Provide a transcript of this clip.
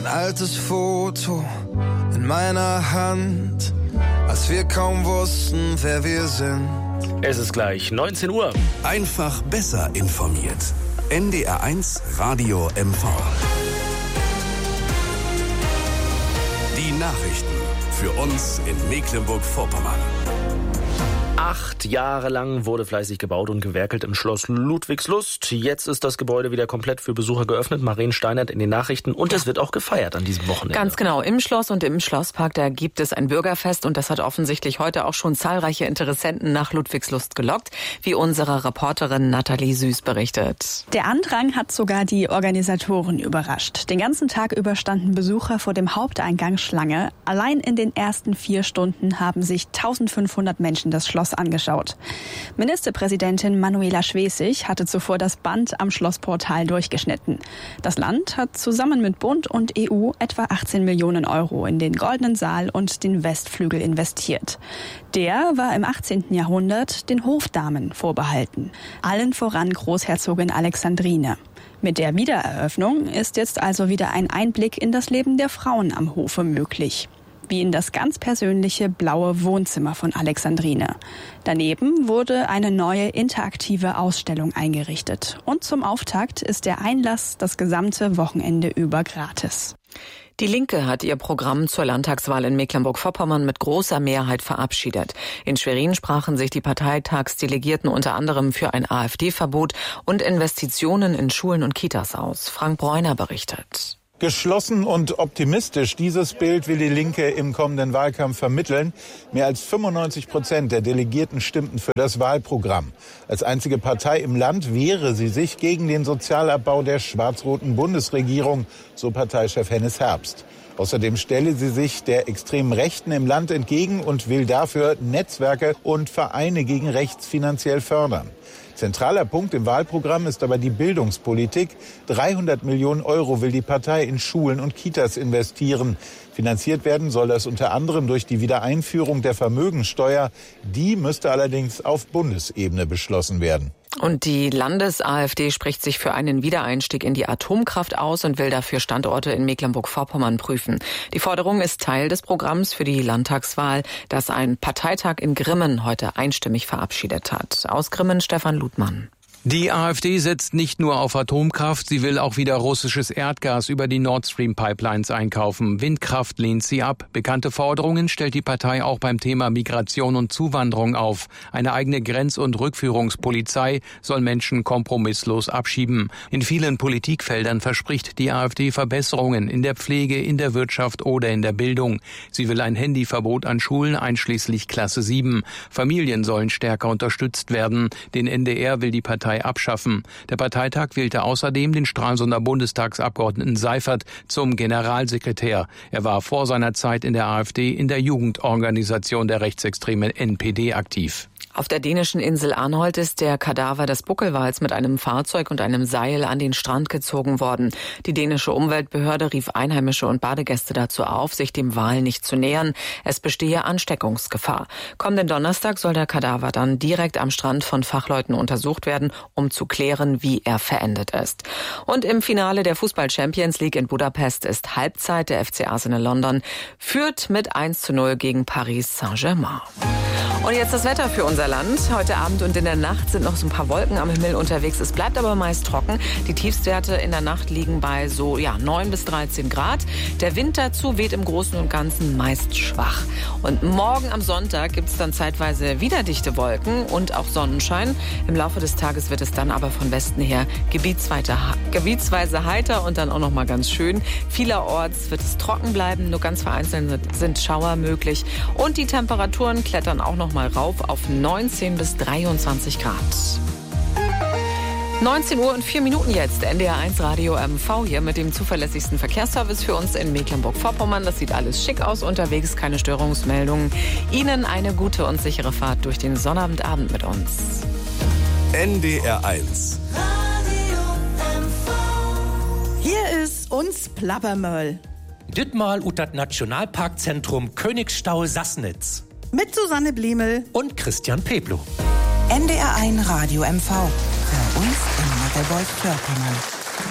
ein altes Foto in meiner Hand, als wir kaum wussten, wer wir sind. Es ist gleich 19 Uhr. Einfach besser informiert. NDR1 Radio MV. Die Nachrichten für uns in Mecklenburg-Vorpommern. 8 Jahre lang wurde fleißig gebaut und gewerkelt im Schloss Ludwigslust. Jetzt ist das Gebäude wieder komplett für Besucher geöffnet. Maren Steinert in den Nachrichten. Und es wird auch gefeiert an diesem Wochenende. Ganz genau. Im Schloss und im Schlosspark, da gibt es ein Bürgerfest. Und das hat offensichtlich heute auch schon zahlreiche Interessenten nach Ludwigslust gelockt, wie unsere Reporterin Nathalie Süß berichtet. Der Andrang hat sogar die Organisatoren überrascht. Den ganzen Tag über standen Besucher vor dem Haupteingang Schlange. Allein in den ersten 4 Stunden haben sich 1500 Menschen das Schloss angeschaut. Ministerpräsidentin Manuela Schwesig hatte zuvor das Band am Schlossportal durchgeschnitten. Das Land hat zusammen mit Bund und EU etwa 18 Millionen Euro in den Goldenen Saal und den Westflügel investiert. Der war im 18. Jahrhundert den Hofdamen vorbehalten. Allen voran Großherzogin Alexandrine. Mit der Wiedereröffnung ist jetzt also wieder ein Einblick in das Leben der Frauen am Hofe möglich. Wie in das ganz persönliche blaue Wohnzimmer von Alexandrine. Daneben wurde eine neue interaktive Ausstellung eingerichtet. Und zum Auftakt ist der Einlass das gesamte Wochenende über gratis. Die Linke hat ihr Programm zur Landtagswahl in Mecklenburg-Vorpommern mit großer Mehrheit verabschiedet. In Schwerin sprachen sich die Parteitagsdelegierten unter anderem für ein AfD-Verbot und Investitionen in Schulen und Kitas aus. Frank Bräuner berichtet. Geschlossen und optimistisch, dieses Bild will die Linke im kommenden Wahlkampf vermitteln. Mehr als 95% der Delegierten stimmten für das Wahlprogramm. Als einzige Partei im Land wehre sie sich gegen den Sozialabbau der schwarz-roten Bundesregierung, so Parteichef Hennes Herbst. Außerdem stelle sie sich der extremen Rechten im Land entgegen und will dafür Netzwerke und Vereine gegen rechts finanziell fördern. Zentraler Punkt im Wahlprogramm ist aber die Bildungspolitik. 300 Millionen Euro will die Partei in Schulen und Kitas investieren. Finanziert werden soll das unter anderem durch die Wiedereinführung der Vermögensteuer. Die müsste allerdings auf Bundesebene beschlossen werden. Und die Landes-AfD spricht sich für einen Wiedereinstieg in die Atomkraft aus und will dafür Standorte in Mecklenburg-Vorpommern prüfen. Die Forderung ist Teil des Programms für die Landtagswahl, das ein Parteitag in Grimmen heute einstimmig verabschiedet hat. Aus Grimmen Stefan Ludmann. Die AfD setzt nicht nur auf Atomkraft, sie will auch wieder russisches Erdgas über die Nord Stream Pipelines einkaufen. Windkraft lehnt sie ab. Bekannte Forderungen stellt die Partei auch beim Thema Migration und Zuwanderung auf. Eine eigene Grenz- und Rückführungspolizei soll Menschen kompromisslos abschieben. In vielen Politikfeldern verspricht die AfD Verbesserungen in der Pflege, in der Wirtschaft oder in der Bildung. Sie will ein Handyverbot an Schulen einschließlich Klasse 7. Familien sollen stärker unterstützt werden. Den NDR will die Partei abschaffen. Der Parteitag wählte außerdem den Stralsunder Bundestagsabgeordneten Seifert zum Generalsekretär. Er war vor seiner Zeit in der AfD in der Jugendorganisation der rechtsextremen NPD aktiv. Auf der dänischen Insel Arnholt ist der Kadaver des Buckelwals mit einem Fahrzeug und einem Seil an den Strand gezogen worden. Die dänische Umweltbehörde rief Einheimische und Badegäste dazu auf, sich dem Wal nicht zu nähern. Es bestehe Ansteckungsgefahr. Kommenden Donnerstag soll der Kadaver dann direkt am Strand von Fachleuten untersucht werden, um zu klären, wie er verendet ist. Und im Finale der Fußball-Champions League in Budapest ist Halbzeit. Der FC Arsenal London führt mit 1:0 gegen Paris Saint-Germain. Und jetzt das Wetter für unser Land. Heute Abend und in der Nacht sind noch so ein paar Wolken am Himmel unterwegs. Es bleibt aber meist trocken. Die Tiefstwerte in der Nacht liegen bei so 9 bis 13 Grad. Der Wind dazu weht im Großen und Ganzen meist schwach. Und morgen am Sonntag gibt es dann zeitweise wieder dichte Wolken und auch Sonnenschein. Im Laufe des Tages wird es dann aber von Westen her gebietsweise heiter und dann auch noch mal ganz schön. Vielerorts wird es trocken bleiben. Nur ganz vereinzelt sind Schauer möglich. Und die Temperaturen klettern auch noch mal rauf auf 19 bis 23 Grad. 19 Uhr und 4 Minuten jetzt. NDR1 Radio MV hier mit dem zuverlässigsten Verkehrsservice für uns in Mecklenburg-Vorpommern. Das sieht alles schick aus unterwegs, keine Störungsmeldungen. Ihnen eine gute und sichere Fahrt durch den Sonnabendabend mit uns. NDR1 Radio MV. Hier ist uns Plappermöll. Dittmal ut das Nationalparkzentrum Königsstau-Sassnitz. Mit Susanne Bliemel und Christian Peblo. NDR1 Radio MV. Für uns in Mecklenburg-Vorpommern.